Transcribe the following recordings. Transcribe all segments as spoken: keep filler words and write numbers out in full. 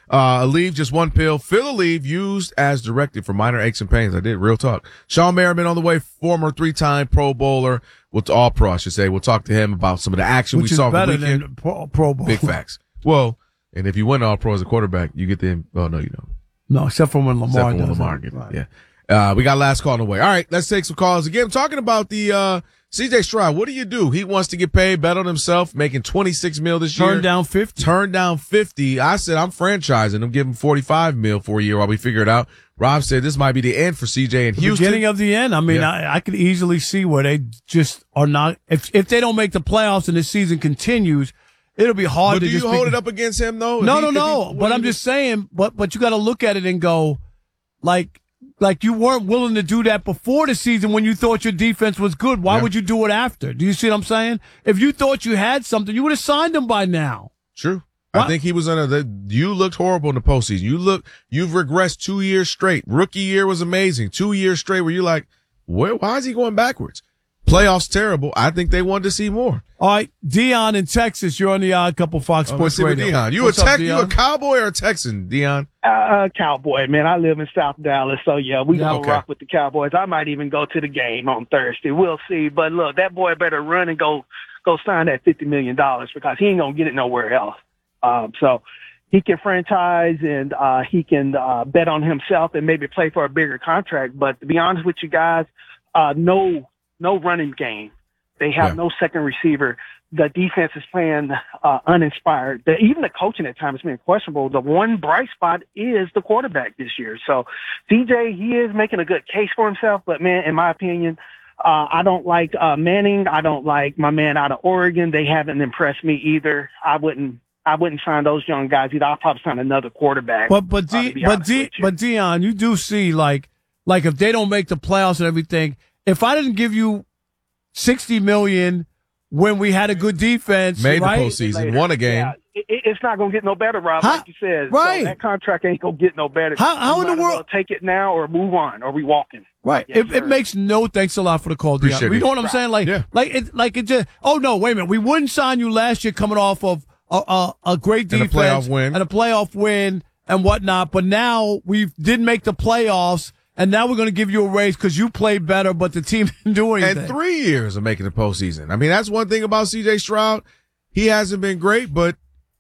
Uh, Aleve, just one pill. Fill Aleve, used as directed for minor aches and pains. I did, real talk. Sean Merriman on the way, former three-time Pro Bowler. Well, all pro, I should say. We'll talk to him about some of the action Which we saw is better over the weekend. than pro, pro Bowl. Big facts. Well, and if you win all pro as a quarterback, you get the, oh, no, you don't. No, except for when Lamar Except for when does Lamar it. gets it. Right. Yeah. Uh, we got last call on the way. All right, let's take some calls. Again, I'm talking about the, uh, C J Stroud. What do you do? He wants to get paid, bet on himself, making twenty-six mil this year. Turn down fifty. Turn down fifty. I said, I'm franchising him, give him forty-five mil for a year while we figure it out. Rob said this might be the end for C J in The Houston. beginning of the end. I mean, Yeah. I, I could easily see where they just are not, if, if they don't make the playoffs and the season continues, it'll be hard But to do you just hold be, it up against him though? No, If he- no, if no. he- But I'm just saying, but, but you got to look at it and go, like, like you weren't willing to do that before the season when you thought your defense was good. Why Yeah. would you do it after? Do you see what I'm saying? If you thought you had something, you would have signed him by now. True. What? I think he was under the, you looked horrible in the postseason. You look, you've regressed two years straight. Rookie year was amazing. Two years straight where you're like, where, why is he going backwards? Playoffs terrible. I think they wanted to see more. All right, Dion in Texas. You're on the Odd Couple Fox Oh, let's Sports see what Radio. Dion. You a What's up, tech, you a Dion? Cowboy or a Texan, Dion? Uh, Cowboy, man. I live in South Dallas, so yeah, we gonna Okay. rock with the Cowboys. I might even go to the game on Thursday. We'll see. But look, that boy better run and go go sign that fifty million dollars because he ain't gonna get it nowhere else. Um, so he can franchise and uh, he can uh, bet on himself and maybe play for a bigger contract. But to be honest with you guys, uh, no no running game. They have Yeah. no second receiver. The defense is playing uh, uninspired. The, even the coaching at times has been questionable. The one bright spot is the quarterback this year. So C J, he is making a good case for himself. But, man, in my opinion, uh, I don't like uh, Manning. I don't like my man out of Oregon. They haven't impressed me either. I wouldn't I wouldn't sign those young guys either. I'll probably sign another quarterback. But but uh, D, to be but honest D, with you. but Dion, you do see like like if they don't make the playoffs and everything. If I didn't give you sixty million when we had a good defense, Made right? the postseason, Later. won a game. Yeah, it, it's not going to get no better, Rob, How- like you said. right. So that contract ain't going to get no better. How- how You in the might as well world- take it now or move on? Or we walking? Right. Yes, it, it sir. makes no thanks a lot for the call, Dion. Appreciate You it. know what I'm saying? Like, Yeah. like it, like it just. Oh no, wait a minute. We wouldn't sign you last year coming off of a a, a great And a defense playoff win. and a playoff win and whatnot. But now we didn't make the playoffs, and now we're going to give you a raise because you played better, but the team didn't do anything. And three years of making the postseason. I mean, that's one thing about C J Stroud. He hasn't been great, but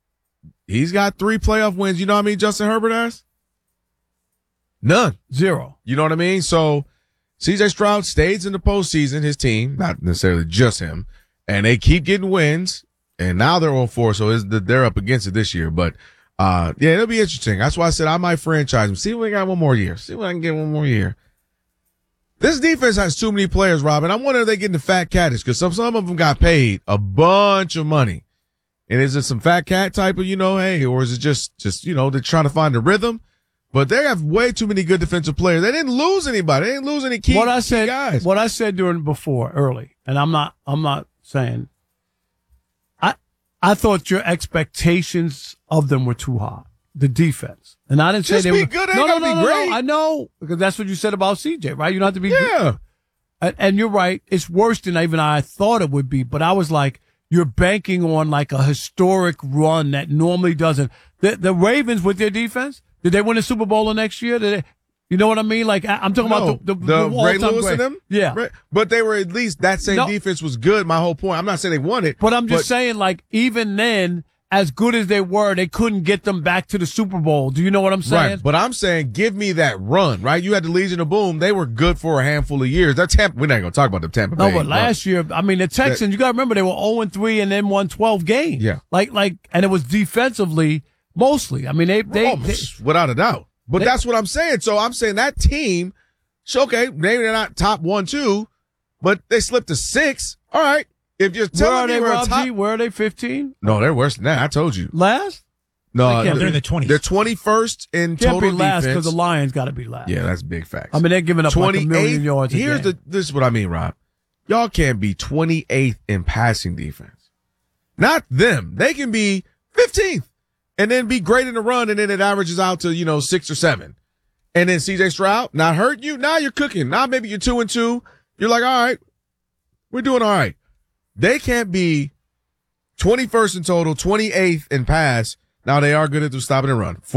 he's got three playoff wins. You know how many Justin Herbert has? None. Zero. You know what I mean? So C J Stroud stays in the postseason, his team, not necessarily just him, and they keep getting wins, and now they're on four, so it's, they're up against it this year. But, uh, yeah, it'll be interesting. That's why I said I might franchise him. See if we got one more year. See if I can get one more year. This defense has too many players, Robin. I wonder if they getting the fat caddies because some, some of them got paid a bunch of money. And is it some fat cat type of, you know, hey, or is it just, just, you know, they're trying to find a rhythm? But they have way too many good defensive players. They didn't lose anybody. They didn't lose any key, what I key said, guys. what I said during before early, and I'm not, I'm not saying. I, I thought your expectations of them were too high. The defense, and I didn't Just say they be were good, ain't No, no, gotta no, be no, great. no. I know because that's what you said about C J, right? You don't have to be good. Yeah. And, and you're right. It's worse than even I thought it would be. But I was like, you're banking on like a historic run that normally doesn't. The, the Ravens with their defense, did they win the Super Bowl the next year? Did they, you know what I mean? Like I, I'm talking No, about the, the, the the Ray all-time Lewis great. and them? Yeah. Right. But they were at least, that same No. defense was good. My whole point. I'm not saying they won it. But I'm just saying, like, even then, as good as they were, they couldn't get them back to the Super Bowl. Do you know what I'm saying? Right. But I'm saying, give me that run, right? You had the Legion of Boom. They were good for a handful of years. That Tampa, we're not going to talk about the Tampa No, Bay. but last year, I mean, the Texans, you got to remember, they were oh and three and then won twelve games. Yeah. Like, like, and it was defensively mostly. I mean, they, they, they Almost, without a doubt. But They- that's what I'm saying. So I'm saying that team, so okay, maybe they're not top one, two, but they slipped to six. All right. If you're where are telling me they, we're Rob top, G? Where are they, fifteen? no, they're worse than that. I told you. Last? No, They can't- they're in the twenties. They're twenty-first in Can't total be last defense. because the Lions got to be last. Yeah, that's big facts. I mean, they're giving up like a million yards a Here's game. the, this is what I mean, Rob. Y'all can't be twenty-eighth in passing defense. Not them. They can be fifteenth and then be great in the run and then it averages out to, you know, six or seven. And then C J Stroud, not hurting you. Now you're cooking. Now maybe you're two and two. You're like, all right, we're doing all right. They can't be twenty-first in total, twenty-eighth in pass. Now they are good at stopping and run.